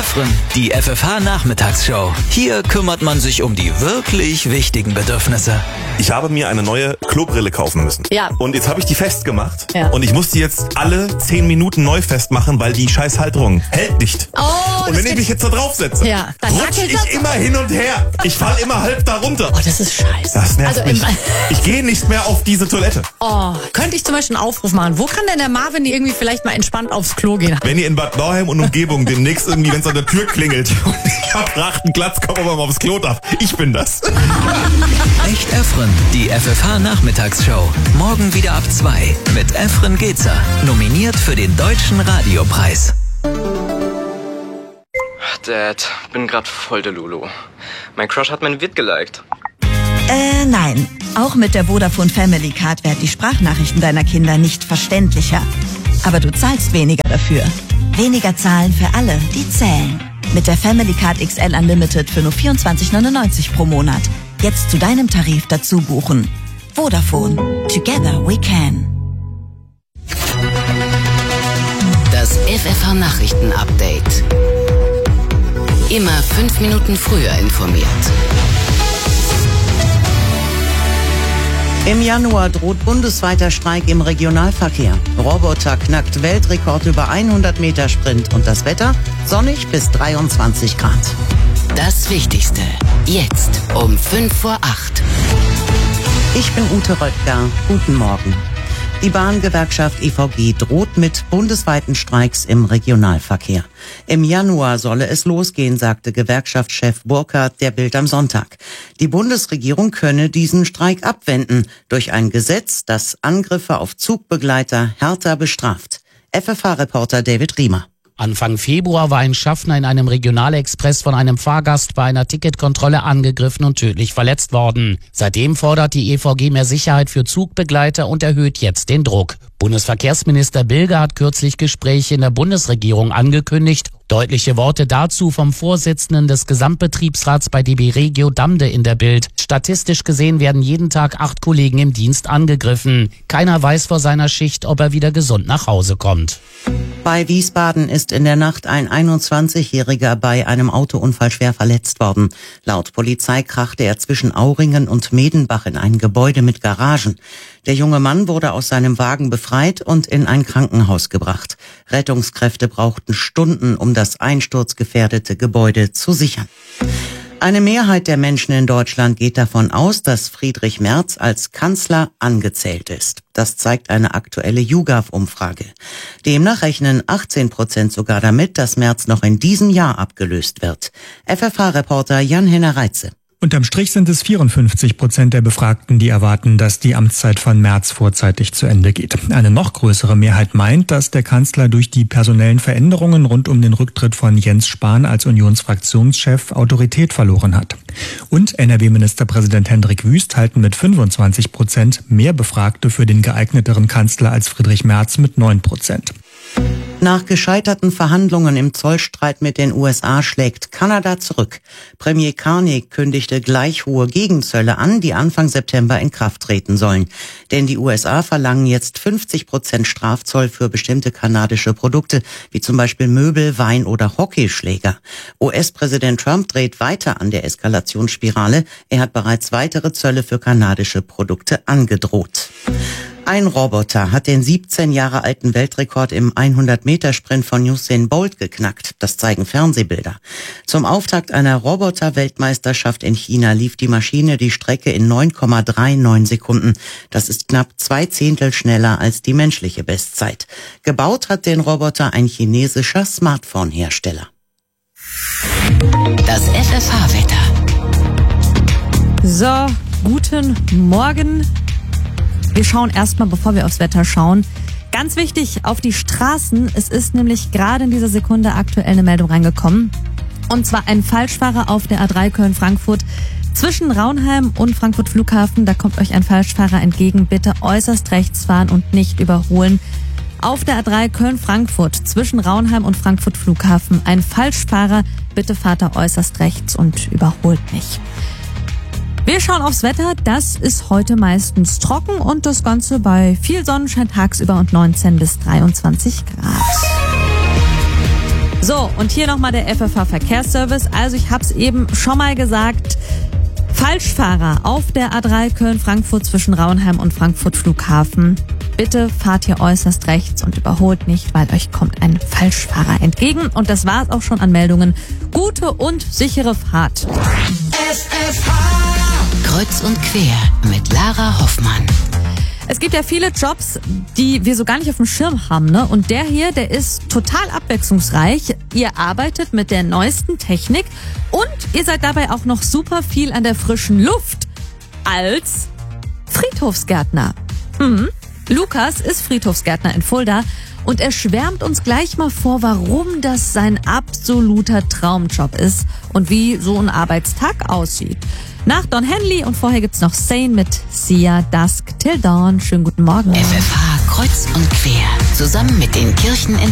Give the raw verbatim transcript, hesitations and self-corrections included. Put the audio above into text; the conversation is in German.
Efren, die F F H-Nachmittagsshow. Hier kümmert man sich um die wirklich wichtigen Bedürfnisse. Ich habe mir eine neue Klobrille kaufen müssen. Ja. Und jetzt habe ich die festgemacht. Ja. Und ich muss die jetzt alle zehn Minuten neu festmachen, weil die scheiß Halterung hält nicht. Oh, und wenn ich mich jetzt da drauf setze, ja, dann rutsche wackelt ich das. immer hin und her. Ich falle immer halb da runter. Oh, das ist scheiße. Das nervt also, mich. im- Ich gehe nicht mehr auf diese Toilette. Oh, könnte ich zum Beispiel einen Aufruf machen. Wo kann denn der Marvin irgendwie vielleicht mal entspannt aufs Klo gehen? Wenn ihr in Bad Nauheim und Umgebung demnächst irgendwie, wenn es an der Tür klingelt und ich hab achten Platz, komm aber mal aufs Klo darf. Ich bin das. Echt Efren, die F F H-Nachmittagsshow. Morgen wieder ab zwei mit Efren Gezer. Nominiert für den Deutschen Radiopreis. Dad, bin grad voll der Lulu. Mein Crush hat mein Vid geliked. Äh, nein. Auch mit der Vodafone Family Card werden die Sprachnachrichten deiner Kinder nicht verständlicher. Aber du zahlst weniger dafür. Weniger zahlen für alle, die zählen. Mit der Family Card X L Unlimited für nur vierundzwanzig neunundneunzig pro Monat. Jetzt zu deinem Tarif dazu buchen. Vodafone. Together we can. Das F F H-Nachrichten-Update. Immer fünf Minuten früher informiert. Im Januar droht bundesweiter Streik im Regionalverkehr. Roboter knackt Weltrekord über hundert Meter Sprint und das Wetter sonnig bis dreiundzwanzig Grad. Das Wichtigste. Jetzt um fünf vor acht. Ich bin Ute Röttger. Guten Morgen. Die Bahngewerkschaft E V G droht mit bundesweiten Streiks im Regionalverkehr. Im Januar solle es losgehen, sagte Gewerkschaftschef Burkhardt der Bild am Sonntag. Die Bundesregierung könne diesen Streik abwenden durch ein Gesetz, das Angriffe auf Zugbegleiter härter bestraft. F F H-Reporter David Riemer. Anfang Februar war ein Schaffner in einem Regionalexpress von einem Fahrgast bei einer Ticketkontrolle angegriffen und tödlich verletzt worden. Seitdem fordert die E V G mehr Sicherheit für Zugbegleiter und erhöht jetzt den Druck. Bundesverkehrsminister Bilger hat kürzlich Gespräche in der Bundesregierung angekündigt. Deutliche Worte dazu vom Vorsitzenden des Gesamtbetriebsrats bei D B Regio Damde in der Bild. Statistisch gesehen werden jeden Tag acht Kollegen im Dienst angegriffen. Keiner weiß vor seiner Schicht, ob er wieder gesund nach Hause kommt. Bei Wiesbaden ist in der Nacht ein einundzwanzigjähriger bei einem Autounfall schwer verletzt worden. Laut Polizei krachte er zwischen Auringen und Medenbach in ein Gebäude mit Garagen. Der junge Mann wurde aus seinem Wagen befreit und in ein Krankenhaus gebracht. Rettungskräfte brauchten Stunden, um das einsturzgefährdete Gebäude zu sichern. Eine Mehrheit der Menschen in Deutschland geht davon aus, dass Friedrich Merz als Kanzler angezählt ist. Das zeigt eine aktuelle YouGov-Umfrage. Demnach rechnen achtzehn Prozent sogar damit, dass Merz noch in diesem Jahr abgelöst wird. F F H-Reporter Jan-Henner Reitze. Unterm Strich sind es vierundfünfzig Prozent der Befragten, die erwarten, dass die Amtszeit von Merz vorzeitig zu Ende geht. Eine noch größere Mehrheit meint, dass der Kanzler durch die personellen Veränderungen rund um den Rücktritt von Jens Spahn als Unionsfraktionschef Autorität verloren hat. Und N R W-Ministerpräsident Hendrik Wüst halten mit fünfundzwanzig Prozent mehr Befragte für den geeigneteren Kanzler als Friedrich Merz mit neun Prozent. Nach gescheiterten Verhandlungen im Zollstreit mit den U S A schlägt Kanada zurück. Premier Carney kündigte gleich hohe Gegenzölle an, die Anfang September in Kraft treten sollen. Denn die U S A verlangen jetzt fünfzig Prozent Strafzoll für bestimmte kanadische Produkte, wie zum Beispiel Möbel, Wein oder Hockeyschläger. U S-Präsident Trump dreht weiter an der Eskalationsspirale. Er hat bereits weitere Zölle für kanadische Produkte angedroht. Ein Roboter hat den siebzehn Jahre alten Weltrekord im hundert Meter Sprint von Usain Bolt geknackt. Das zeigen Fernsehbilder. Zum Auftakt einer Roboter-Weltmeisterschaft in China lief die Maschine die Strecke in neun Komma neununddreißig Sekunden. Das ist knapp zwei Zehntel schneller als die menschliche Bestzeit. Gebaut hat den Roboter ein chinesischer Smartphone-Hersteller. Das F F H-Wetter. So, guten Morgen. Wir schauen erstmal, bevor wir aufs Wetter schauen, ganz wichtig auf die Straßen. Es ist nämlich gerade in dieser Sekunde aktuell eine Meldung reingekommen. Und zwar ein Falschfahrer auf der A drei Köln-Frankfurt zwischen Raunheim und Frankfurt Flughafen. Da kommt euch ein Falschfahrer entgegen. Bitte äußerst rechts fahren und nicht überholen. Auf der A drei Köln-Frankfurt zwischen Raunheim und Frankfurt Flughafen ein Falschfahrer. Bitte fahrt da äußerst rechts und überholt nicht. Wir schauen aufs Wetter. Das ist heute meistens trocken und das Ganze bei viel Sonnenschein tagsüber und neunzehn bis dreiundzwanzig Grad. So, und hier nochmal der F F H-Verkehrsservice. Also ich habe es eben schon mal gesagt, Falschfahrer auf der A drei Köln-Frankfurt zwischen Rauenheim und Frankfurt Flughafen. Bitte fahrt hier äußerst rechts und überholt nicht, weil euch kommt ein Falschfahrer entgegen. Und das war's auch schon an Meldungen. Gute und sichere Fahrt. F F H Kreuz und quer mit Lara Hoffmann. Es gibt ja viele Jobs, die wir so gar nicht auf dem Schirm haben, ne? Und der hier, der ist total abwechslungsreich. Ihr arbeitet mit der neuesten Technik und ihr seid dabei auch noch super viel an der frischen Luft als Friedhofsgärtner. Mhm. Lukas ist Friedhofsgärtner in Fulda und er schwärmt uns gleich mal vor, warum das sein absoluter Traumjob ist und wie so ein Arbeitstag aussieht. Nach Don Henley und vorher gibt's noch Sane mit Sia Dusk Till Dawn. Schönen guten Morgen. F F H Kreuz und quer. Zusammen mit den Kirchen in